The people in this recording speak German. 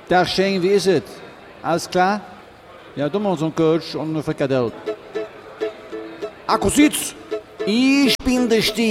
Dag Shane, wie ist es? Alles klar? Ja, du machst einen Coach und eine Frikadelle. Akkusitz! Ich bin der Stier.